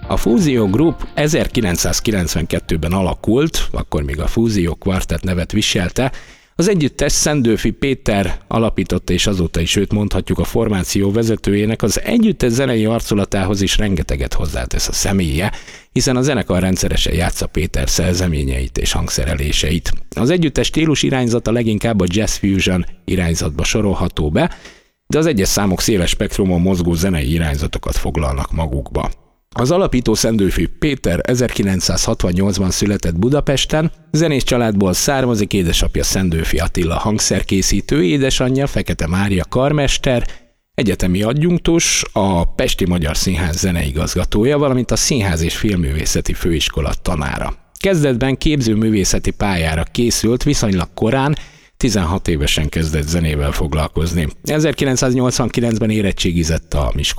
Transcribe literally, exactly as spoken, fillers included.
A Fúzió Group ezerkilencszázkilencvenkettőben alakult, akkor még a Fúzió Kvartett nevet viselte. Az együttest Szendőfi Péter alapította, és azóta is őt mondhatjuk a formáció vezetőjének. Az együttes zenei arculatához is rengeteget hozzátesz a személye, hiszen a zenekar rendszeresen játsza Péter szerzeményeit és hangszereléseit. Az együttes stílus irányzata leginkább a jazz fusion irányzatba sorolható be, de az egyes számok széles spektrumon mozgó zenei irányzatokat foglalnak magukba. Az alapító Szendőfi Péter ezerkilencszázhatvannyolcban született Budapesten, zenés családból származik, édesapja Szendőfi Attila hangszerkészítő, édesanyja Fekete Mária karmester, egyetemi adjunktus, a Pesti Magyar Színház zeneigazgatója, valamint a Színház és Filmművészeti Főiskola tanára. Kezdetben képzőművészeti pályára készült, viszonylag korán, tizenhat évesen kezdett zenével foglalkozni. ezerkilencszáznyolcvankilencben érettségizett a Miskolci